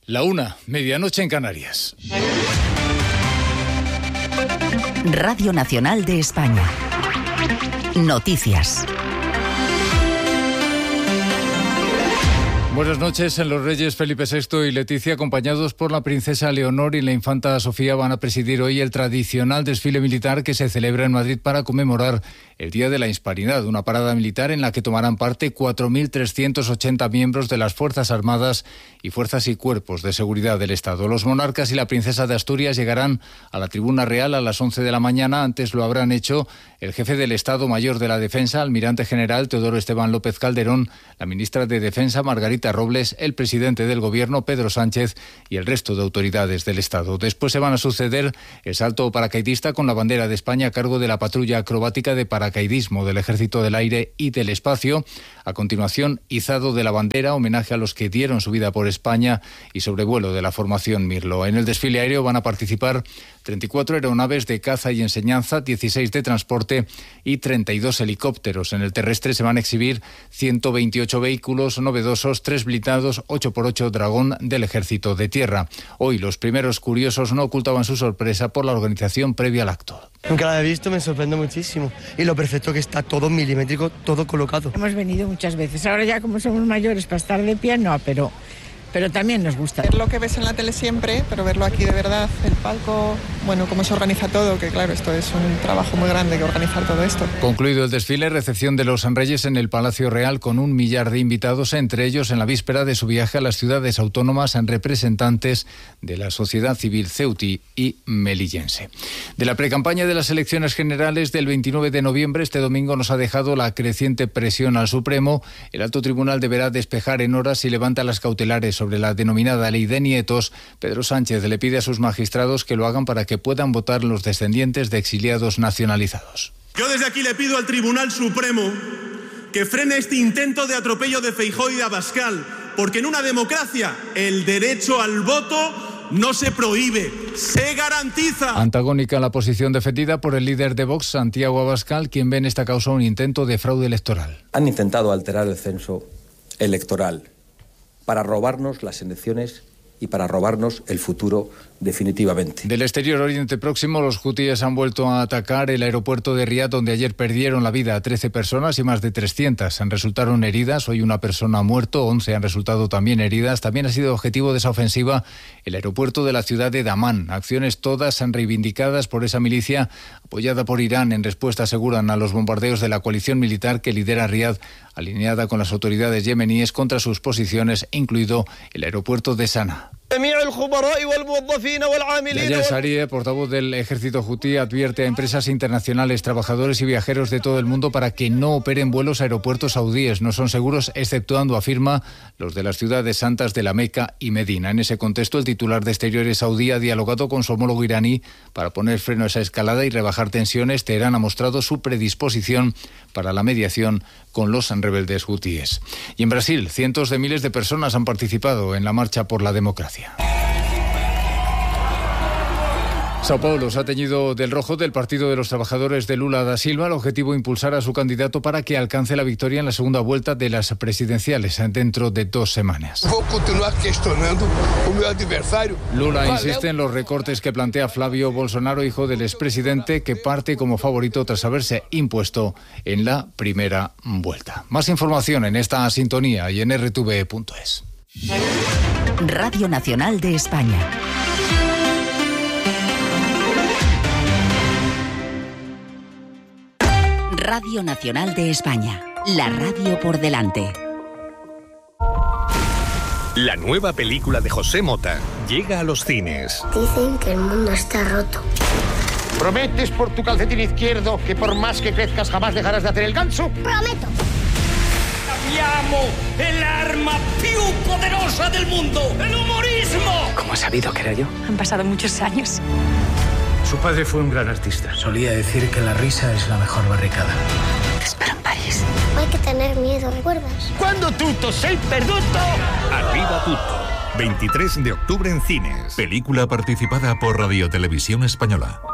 La 1, medianoche en Canarias. Radio Nacional de España. Noticias. Buenas noches. Los reyes Felipe VI y Leticia, acompañados por la princesa Leonor y la infanta Sofía, van a presidir hoy el tradicional desfile militar que se celebra en Madrid para conmemorar el Día de la Hispanidad, una parada militar en la que tomarán parte 4.380 miembros de las Fuerzas Armadas y Fuerzas y Cuerpos de Seguridad del Estado. Los monarcas y la princesa de Asturias llegarán a la tribuna real a las 11 de la mañana. Antes lo habrán hecho el jefe del Estado Mayor de la Defensa, almirante general Teodoro Esteban López Calderón, la ministra de Defensa Margarita Robles, el presidente del Gobierno Pedro Sánchez y el resto de autoridades del Estado. Después se van a suceder el salto paracaidista con la bandera de España a cargo de la patrulla acrobática de paracaidismo del Ejército del Aire y del Espacio. A continuación, izado de la bandera, homenaje a los que dieron su vida por España y sobrevuelo de la formación Mirlo. En el desfile aéreo van a participar 34 aeronaves de caza y enseñanza, 16 de transporte y 32 helicópteros. En el terrestre se van a exhibir 128 vehículos novedosos, 3 blindados 8x8 Dragón del Ejército de Tierra. Hoy los primeros curiosos no ocultaban su sorpresa por la organización previa al acto. Nunca la he visto, me sorprende muchísimo. Y lo perfecto que está, todo milimétrico, todo colocado. Hemos venido muchas veces. Ahora ya como somos mayores para estar de pie, no, pero también nos gusta. Ver lo que ves en la tele siempre, pero verlo aquí de verdad, el palco, bueno, cómo se organiza todo, que claro, esto es un trabajo muy grande que organizar todo esto. Concluido el desfile, recepción de los reyes en el Palacio Real con 1 millar de invitados, entre ellos en la víspera de su viaje a las ciudades autónomas en representantes de la sociedad civil ceutí y melillense. De la precampaña de las elecciones generales del 29 de noviembre, este domingo nos ha dejado la creciente presión al Supremo. El alto tribunal deberá despejar en horas si levanta las cautelares sobre la denominada ley de nietos. Pedro Sánchez le pide a sus magistrados que lo hagan para que puedan votar los descendientes de exiliados nacionalizados. Yo desde aquí le pido al Tribunal Supremo que frene este intento de atropello de Feijóo y de Abascal, porque en una democracia el derecho al voto no se prohíbe, se garantiza. Antagónica la posición defendida por el líder de Vox, Santiago Abascal, quien ve en esta causa un intento de fraude electoral. Han intentado alterar el censo electoral para robarnos las elecciones y para robarnos el futuro definitivamente. Del exterior Oriente Próximo, los hutíes han vuelto a atacar el aeropuerto de Riad, donde ayer perdieron la vida a 13 personas y más de 300 resultaron heridas. Hoy una persona ha muerto, 11 han resultado también heridas. También ha sido objetivo de esa ofensiva el aeropuerto de la ciudad de Damán. Acciones todas reivindicadas por esa milicia apoyada por Irán. En respuesta aseguran a los bombardeos de la coalición militar que lidera Riad, alineada con las autoridades yemeníes contra sus posiciones, incluido el aeropuerto de Sanaa. Yahya Saree, portavoz del ejército hutí, advierte a empresas internacionales, trabajadores y viajeros de todo el mundo para que no operen vuelos a aeropuertos saudíes. No son seguros, exceptuando, afirma, los de las ciudades santas de la Meca y Medina. En ese contexto, el titular de Exteriores saudí ha dialogado con su homólogo iraní para poner freno a esa escalada y rebajar tensiones. Teherán ha mostrado su predisposición para la mediación con los rebeldes hutíes. Y en Brasil, cientos de miles de personas han participado en la marcha por la democracia. Sao Paulo se ha teñido del rojo del Partido de los Trabajadores de Lula da Silva. El objetivo, impulsar a su candidato para que alcance la victoria en la segunda vuelta de las presidenciales dentro de 2 semanas. Voy a continuar cuestionando a mi adversario. Lula insiste en los recortes que plantea Flavio Bolsonaro, hijo del expresidente, que parte como favorito tras haberse impuesto en la primera vuelta. Más información en esta sintonía y en rtv.es. Radio Nacional de España. Radio Nacional de España, la radio por delante. La nueva película de José Mota llega a los cines. Dicen que el mundo está roto. ¿Prometes por tu calcetín izquierdo que por más que crezcas jamás dejarás de hacer el ganso? ¡Prometo! ¡Llamo el arma più poderosa del mundo! ¡El humorismo! ¿Cómo has sabido que era yo? Han pasado muchos años. Su padre fue un gran artista. Solía decir que la risa es la mejor barricada. Te espero en París. No hay que tener miedo, ¿recuerdas? Quando tutto sei perduto. Arriba tutto. 23 de octubre en cines. Película participada por Radio Televisión Española.